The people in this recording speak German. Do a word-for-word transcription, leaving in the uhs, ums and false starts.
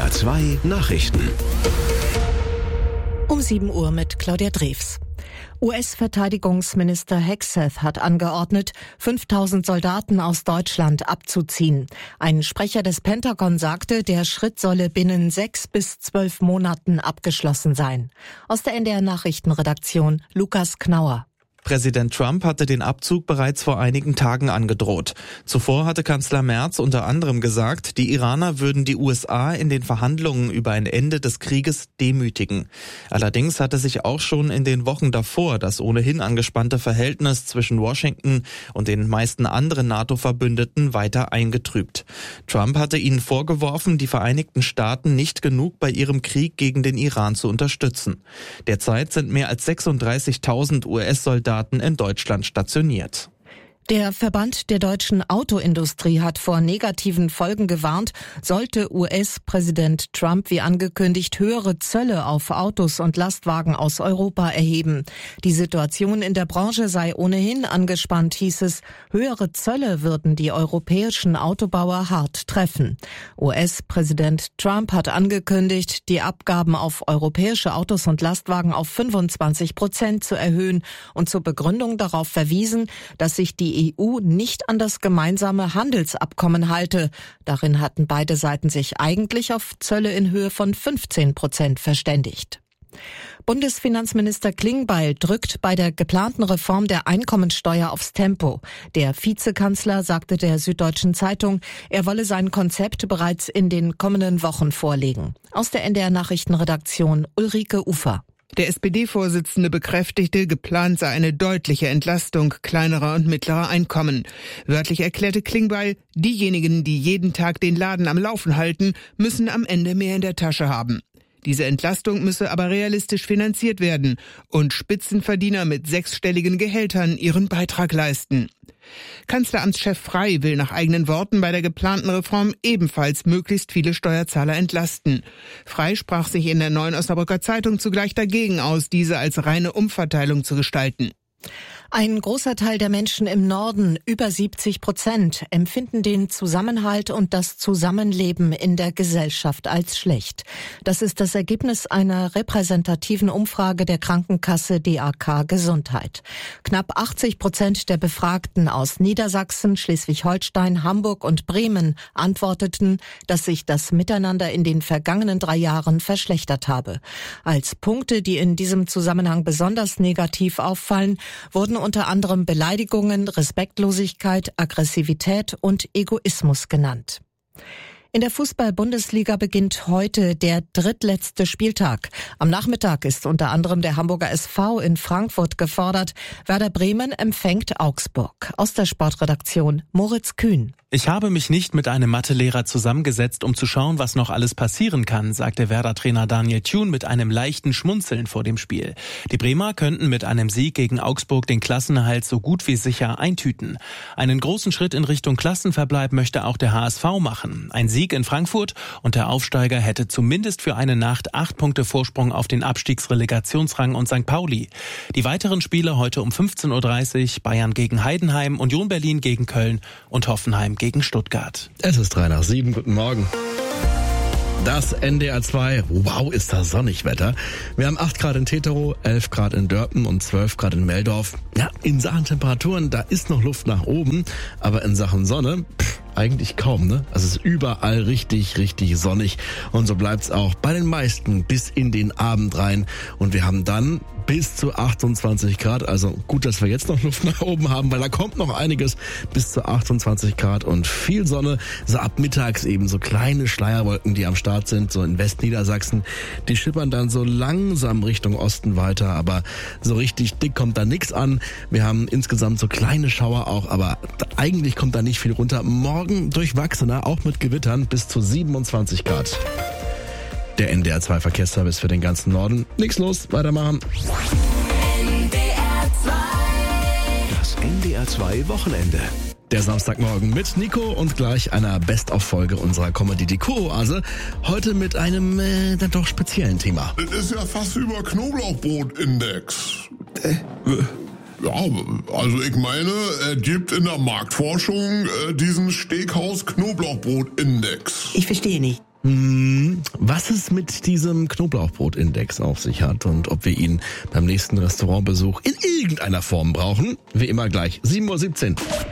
R zwei Nachrichten. Um sieben Uhr mit Claudia Drews. U S-Verteidigungsminister Hegseth hat angeordnet, fünftausend Soldaten aus Deutschland abzuziehen. Ein Sprecher des Pentagon sagte, der Schritt solle binnen sechs bis zwölf Monaten abgeschlossen sein. Aus der N D R-Nachrichtenredaktion Lukas Knauer. Präsident Trump hatte den Abzug bereits vor einigen Tagen angedroht. Zuvor hatte Kanzler Merz unter anderem gesagt, die Iraner würden die U S A in den Verhandlungen über ein Ende des Krieges demütigen. Allerdings hatte sich auch schon in den Wochen davor das ohnehin angespannte Verhältnis zwischen Washington und den meisten anderen NATO-Verbündeten weiter eingetrübt. Trump hatte ihnen vorgeworfen, die Vereinigten Staaten nicht genug bei ihrem Krieg gegen den Iran zu unterstützen. Derzeit sind mehr als sechsunddreißigtausend U S-Soldaten in Deutschland stationiert. Der Verband der deutschen Autoindustrie hat vor negativen Folgen gewarnt, sollte U S-Präsident Trump wie angekündigt höhere Zölle auf Autos und Lastwagen aus Europa erheben. Die Situation in der Branche sei ohnehin angespannt, hieß es. Höhere Zölle würden die europäischen Autobauer hart treffen. U S-Präsident Trump hat angekündigt, die Abgaben auf europäische Autos und Lastwagen auf fünfundzwanzig Prozent zu erhöhen und zur Begründung darauf verwiesen, dass sich die E U nicht an das gemeinsame Handelsabkommen halte. Darin hatten beide Seiten sich eigentlich auf Zölle in Höhe von fünfzehn Prozent verständigt. Bundesfinanzminister Klingbeil drückt bei der geplanten Reform der Einkommensteuer aufs Tempo. Der Vizekanzler sagte der Süddeutschen Zeitung, er wolle sein Konzept bereits in den kommenden Wochen vorlegen. Aus der N D R-Nachrichtenredaktion Ulrike Ufer. Der S P D-Vorsitzende bekräftigte, geplant sei eine deutliche Entlastung kleinerer und mittlerer Einkommen. Wörtlich erklärte Klingbeil, diejenigen, die jeden Tag den Laden am Laufen halten, müssen am Ende mehr in der Tasche haben. Diese Entlastung müsse aber realistisch finanziert werden und Spitzenverdiener mit sechsstelligen Gehältern ihren Beitrag leisten. Kanzleramtschef Frey will nach eigenen Worten bei der geplanten Reform ebenfalls möglichst viele Steuerzahler entlasten. Frey sprach sich in der Neuen Osnabrücker Zeitung zugleich dagegen aus, diese als reine Umverteilung zu gestalten. Ein großer Teil der Menschen im Norden, über siebzig Prozent, empfinden den Zusammenhalt und das Zusammenleben in der Gesellschaft als schlecht. Das ist das Ergebnis einer repräsentativen Umfrage der Krankenkasse D A K Gesundheit. Knapp achtzig Prozent der Befragten aus Niedersachsen, Schleswig-Holstein, Hamburg und Bremen antworteten, dass sich das Miteinander in den vergangenen drei Jahren verschlechtert habe. Als Punkte, die in diesem Zusammenhang besonders negativ auffallen, wurden unter anderem Beleidigungen, Respektlosigkeit, Aggressivität und Egoismus genannt. In der Fußball-Bundesliga beginnt heute der drittletzte Spieltag. Am Nachmittag ist unter anderem der Hamburger S V in Frankfurt gefordert. Werder Bremen empfängt Augsburg. Aus der Sportredaktion Moritz Kühn. Ich habe mich nicht mit einem Mathelehrer zusammengesetzt, um zu schauen, was noch alles passieren kann, sagte Werder-Trainer Daniel Thune mit einem leichten Schmunzeln vor dem Spiel. Die Bremer könnten mit einem Sieg gegen Augsburg den Klassenerhalt so gut wie sicher eintüten. Einen großen Schritt in Richtung Klassenverbleib möchte auch der H S V machen. Ein Sieg in Frankfurt und der Aufsteiger hätte zumindest für eine Nacht acht Punkte Vorsprung auf den Abstiegsrelegationsrang und Sankt Pauli. Die weiteren Spiele heute um fünfzehn Uhr dreißig, Bayern gegen Heidenheim, Union Berlin gegen Köln und Hoffenheim gegen Stuttgart. Es ist drei nach sieben, guten Morgen. Das N D R zwei, wow, ist das sonnig Wetter. Wir haben acht Grad in Teterow, elf Grad in Dörpen und zwölf Grad in Meldorf. Ja, in Sachen Temperaturen, da ist noch Luft nach oben, aber in Sachen Sonne, pff, eigentlich kaum, ne? Also es ist überall richtig, richtig sonnig und so bleibt's auch bei den meisten bis in den Abend rein und wir haben dann bis zu achtundzwanzig Grad, also gut, dass wir jetzt noch Luft nach oben haben, weil da kommt noch einiges bis zu achtundzwanzig Grad und viel Sonne, so ab mittags eben so kleine Schleierwolken, die am Start sind, so in Westniedersachsen, die schippern dann so langsam Richtung Osten weiter, aber so richtig dick kommt da nichts an. Wir haben insgesamt so kleine Schauer auch, aber eigentlich kommt da nicht viel runter. Morgen durchwachsener, auch mit Gewittern bis zu siebenundzwanzig Grad. Der N D R zwei Verkehrsservice für den ganzen Norden. Nichts los, weitermachen. Das N D R zwei Wochenende. Der Samstagmorgen mit Nico und gleich einer Best-of-Folge unserer Comedy Die Kuro-Oase. Heute mit einem äh, dann doch speziellen Thema. Das ist ja fast über Knoblauchbrot-Index. Äh. Ja, also ich meine, es gibt in der Marktforschung äh, diesen Steakhouse-Knoblauchbrot-Index. Ich verstehe nicht. Hm, was es mit diesem Knoblauchbrot-Index auf sich hat und ob wir ihn beim nächsten Restaurantbesuch in irgendeiner Form brauchen, wie immer gleich sieben Uhr siebzehn.